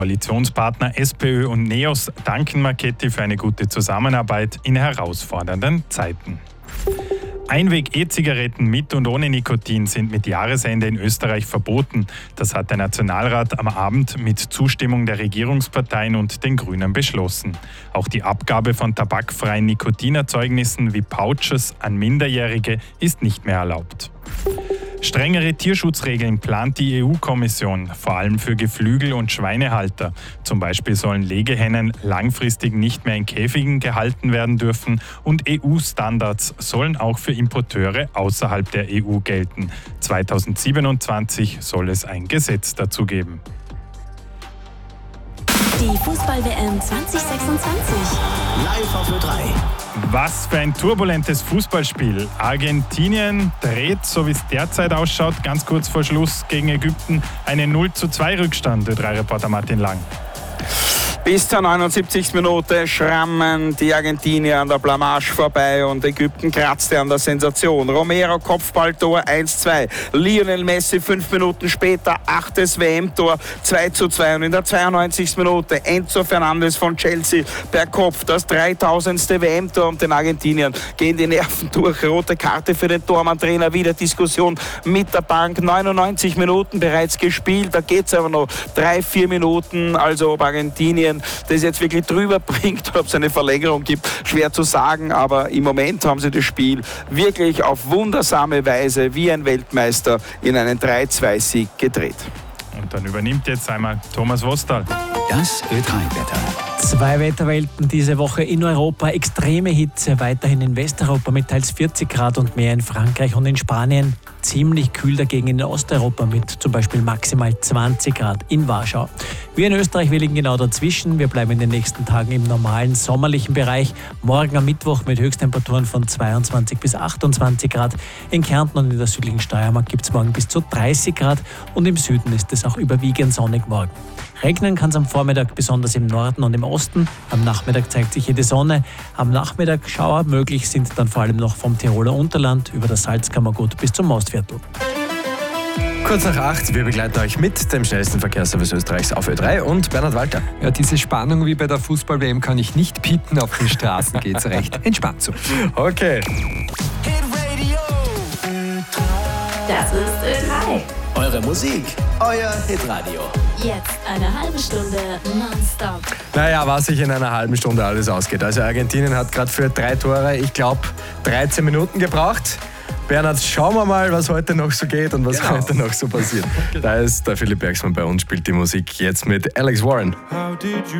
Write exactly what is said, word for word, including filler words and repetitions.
Koalitionspartner SPÖ und NEOS danken Marchetti für eine gute Zusammenarbeit in herausfordernden Zeiten. Einweg-E-Zigaretten mit und ohne Nikotin sind mit Jahresende in Österreich verboten. Das hat der Nationalrat am Abend mit Zustimmung der Regierungsparteien und den Grünen beschlossen. Auch die Abgabe von tabakfreien Nikotinerzeugnissen wie Pouches an Minderjährige ist nicht mehr erlaubt. Strengere Tierschutzregeln plant die E U-Kommission, vor allem für Geflügel- und Schweinehalter. Zum Beispiel sollen Legehennen langfristig nicht mehr in Käfigen gehalten werden dürfen und E U-Standards sollen auch für Importeure außerhalb der E U gelten. zweitausendsiebenundzwanzig soll es ein Gesetz dazu geben. Die Fußball-W M zwanzig sechsundzwanzig. Live auf Ö drei. Was für ein turbulentes Fußballspiel. Argentinien dreht, so wie es derzeit ausschaut, ganz kurz vor Schluss gegen Ägypten einen null zu zwei Rückstand. Ö drei Reporter Martin Lang. Bis zur neunundsiebzigsten Minute schrammen die Argentinier an der Blamage vorbei und Ägypten kratzte an der Sensation. Romero Kopfballtor eins zu zwei. Lionel Messi fünf Minuten später achtes W M-Tor zwei zu zwei. Und in der zweiundneunzigsten Minute Enzo Fernandes von Chelsea per Kopf das dreitausendste W M-Tor und den Argentiniern gehen die Nerven durch. Rote Karte für den Tormann-Trainer, wieder Diskussion mit der Bank. neunundneunzig Minuten bereits gespielt, da geht es aber noch drei, vier Minuten. Also ob Argentinien das jetzt wirklich drüber bringt oder ob es eine Verlängerung gibt, schwer zu sagen, aber im Moment haben sie das Spiel wirklich auf wundersame Weise wie ein Weltmeister in einen drei zu zwei Sieg gedreht. Und dann übernimmt jetzt einmal Thomas Wostal. Das Ö drei Wetter. Zwei Wetterwelten diese Woche in Europa. Extreme Hitze weiterhin in Westeuropa mit teils vierzig Grad und mehr in Frankreich und in Spanien. Ziemlich kühl dagegen in Osteuropa mit zum Beispiel maximal zwanzig Grad in Warschau. Wir in Österreich, wir liegen genau dazwischen. Wir bleiben in den nächsten Tagen im normalen sommerlichen Bereich. Morgen am Mittwoch mit Höchsttemperaturen von zweiundzwanzig bis achtundzwanzig Grad. In Kärnten und in der südlichen Steiermark gibt es morgen bis zu dreißig Grad und im Süden ist es auch überwiegend sonnig morgen. Regnen kann es am Vormittag besonders im Norden und im Osten. Am Nachmittag zeigt sich hier die Sonne. Am Nachmittag Schauer möglich sind dann vor allem noch vom Tiroler Unterland über das Salzkammergut bis zum Mostviertel. Kurz nach acht, wir begleiten euch mit dem schnellsten Verkehrsservice Österreichs auf Ö drei und Bernhard Walter. Ja, diese Spannung wie bei der Fußball-W M kann ich nicht bieten. Auf den Straßen geht es recht entspannt zu. Okay. Das ist Ö drei. Eure Musik, euer Hitradio. Jetzt eine halbe Stunde nonstop. Naja, was sich in einer halben Stunde alles ausgeht. Also Argentinien hat gerade für drei Tore, ich glaube, dreizehn Minuten gebraucht. Bernhard, schauen wir mal, was heute noch so geht und was genau. heute noch so passiert. Da ist der Philipp Bergsmann bei uns, spielt die Musik jetzt mit Alex Warren. How did you